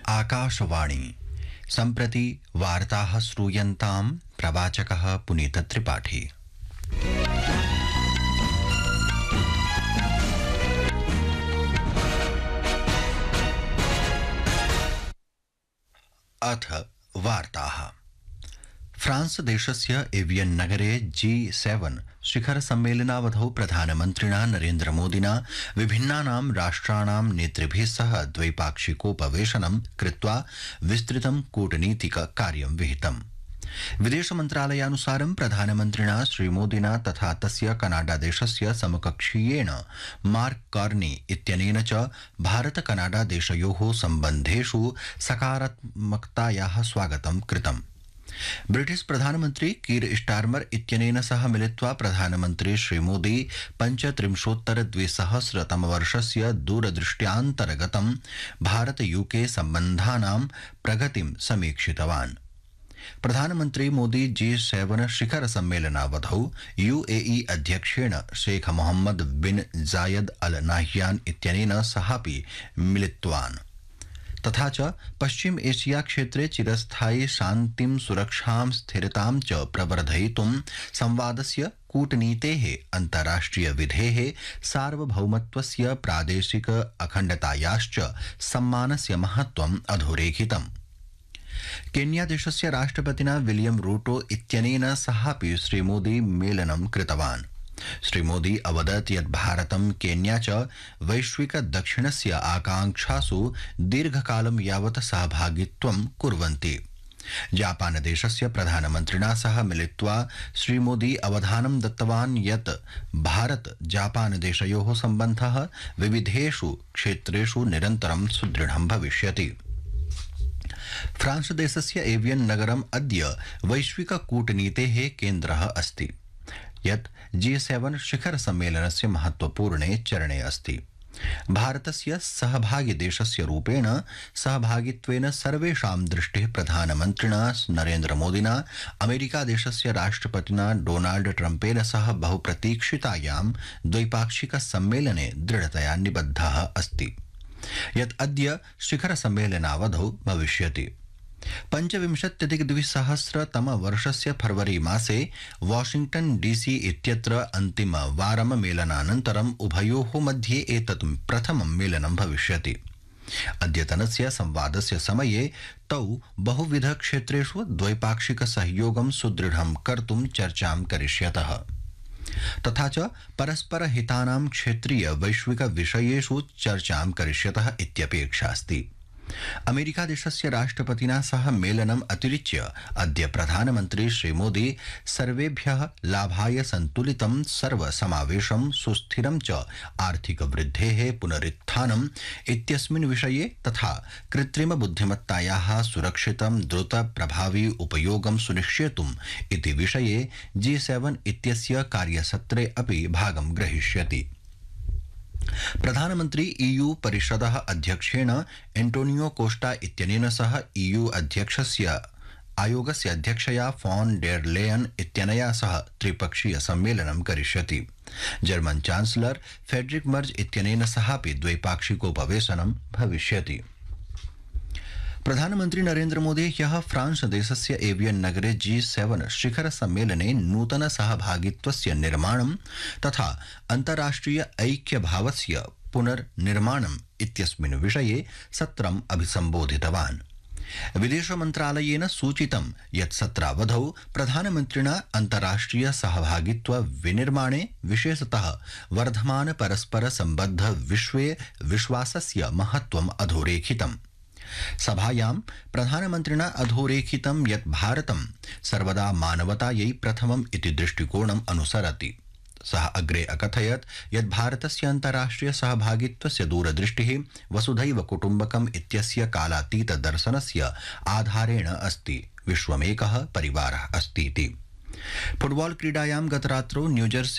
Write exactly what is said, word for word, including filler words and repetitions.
आकाशवाणी सम्प्रति वार्ताः श्रूयन्तां प्रवाचकः पुनीतत्रिपाठी। अथ वार्ताः। फ्रांस देशस्य एवियन नगरे जी सेवन शिखर सम्मेलनावधौ प्रधानमन्त्रिणा नरेन्द्र मोदिना विभिन्नानां राष्ट्राणां नेतृभिः सह द्वैपाक्षिकोपवेशनं कृत्वा विस्तृतं कूटनीतिक कार्यं विहितम्। विदेश मन्त्रालयानुसारं प्रधानमन्त्रिणा श्रीमोदिना तथा तस्य कनाडा देशस्य समकक्षीयेण मार्क कार्नी इत्यनेन च भारत कनाडा देशयोः सम्बन्धेषु सकारात्मकतायाः स्वागतं कृतम्। ब्रिटिश प्रधानमन्त्री कीर स्टार्मर इत्यनेन सह मिलित्वा प्रधानमन्त्री श्रीमोदी पञ्चत्रिंशोत्तर द्विसहस्रतमवर्षस्य दूरदृष्ट्यान्तर्गतं भारत यूके सम्बन्धानां प्रगतिं समीक्षितवान्। प्रधानमन्त्री मोदी जी सेवन शिखर सम्मेलनावधौ यूएई अध्यक्षेण शेख मोहम्मद बिन जायद अल नाह्यान इत्यनेन सहापि मिलितवान्। तथा च पश्चिम एशिया क्षेत्रे चिरस्थायी शान्तिं सुरक्षां स्थिरतां च प्रवर्धयितुं संवादस्य कूटनीतेः अन्ताराष्ट्रिय विधेः सार्वभौमत्वस्य प्रादेशिक अखण्डतायाश्च सम्मानस्य महत्त्वम् अधोरेखितम्। केन्या देशस्य राष्ट्रपतिना विलियम रूटो इत्यनेन सहापि श्रीमोदी मेलनं कृतवान्। श्रीमोदी अवदत् यत् भारतं केन्या च वैश्विक दक्षिणस्य आकांक्षासु दीर्घकालं यावत् सहभागित्वं कुर्वन्ति। जापान देशस्य प्रधानमन्त्रिणा सह मिलित्वा श्रीमोदी अवधानं दत्तवान् यत् भारत जापान देशयोः सम्बन्धः विविधेषु क्षेत्रेषु निरन्तरं सुदृढं भविष्यति। फ्रांस देशस्य एवियन नगरम् अद्य वैश्विक कूटनीतेः केन्द्रः अस्ति, यत् जी सेवन शिखर सम्मेलनस्य महत्वपूर्णे चरणे अस्ति। भारतस्य सहभागी देशस्य रूपेण सहभागित्वेन सर्वेषां दृष्टिः प्रधानमन्त्रिणा नरेन्द्र मोदिना अमेरिका देशस्य राष्ट्रपतिना डोनाल्ड ट्रम्पेन सह बहुप्रतीक्षितायां द्वैपाक्षिक सम्मेलने दृढतया निबद्धः अस्ति, यत् अद्य शिखर सम्मेलनावधौ भविष्यति। पञ्चविंशत्यधिक द्विसहस्रतम वर्षस्य फरवरी मासे वाशिंग्टन डीसी इत्यत्र अन्तिमवारं मेलनानन्तरम् उभयोः मध्ये एतत् प्रथमं मेलनं भविष्यति। अद्यतनस्य संवादस्य समये तौ बहुविध क्षेत्रेषु द्वैपाक्षिक सहयोगं सुदृढं कर्तुं चर्चां करिष्यतः। तथा च परस्पर हितानां क्षेत्रीय वैश्विक विषयेषु चर्चां करिष्यतः इत्यपेक्षा अस्ति। अमेरिका देशस्य राष्ट्रपतिना सह मेलनम् अतिरिच्य अद्य प्रधानमन्त्री श्रीमोदी सर्वेभ्यः लाभाय सन्तुलितं सर्वसमावेशं सुस्थिरं च आर्थिक वृद्धेः पुनरुत्थानम् इत्यस्मिन् विषये तथा कृत्रिम बुद्धिमत्तायाः सुरक्षितं द्रुत प्रभावी उपयोगं सुनिश्चेतुम् इति विषये जी सेवन इत्यस्य कार्यसत्रे अपि भागं ग्रहीष्यति। प्रधानमन्त्री ईयू परिषदः अध्यक्षेण एंटोनियो कोस्टा इत्यनेन सह ईयू अध्यक्षस्य आयोगस्य अध्यक्षया फॉन डेर लेयन इत्यनया सह त्रिपक्षीय सम्मेलनं करिष्यति। जर्मन चांसलर फेडरिक मर्ज इत्यनेन सहापि द्वैपाक्षिकोपवेशनं भविष्यति। प्रधानमन्त्री नरेन्द्र मोदी ह्यः फ्रांस देशस्य एवियन नगरे जी सेवन शिखर सम्मेलने नूतन सहभागित्वस्य निर्माणं तथा अन्ताराष्ट्रिय ऐक्यभावस्य पुनर्निर्माणम् इत्यस्मिन् विषये सत्रम् अभिसम्बोधितवान्। विदेश मन्त्रालयेन सूचितं यत् सत्रावधौ प्रधानमन्त्रिणा अन्ताराष्ट्रिय सहभागित्व विनिर्माणे विशेषतः वर्धमान परस्पर सम्बद्ध विश्वे विश्वासस्य महत्त्वम् अधोरेखितम्। सभायां प्रधानमन्त्रिणा अधोरेखितं यत् भारतं सर्वदा मानवतायै प्रथमम् इति दृष्टिकोणम् अनुसरति। सः अग्रे अकथयत् यत् भारतस्य अन्ताराष्ट्रिय सहभागित्वस्य दूरदृष्टिः वसुधैव कुटुम्बकम् इत्यस्य कालातीत दर्शनस्य आधारेण अस्ति। विश्वमेकः परिवारः अस्तीति। फुटबॉल क्रीडायां गतरात्रौ न्यूजर्सी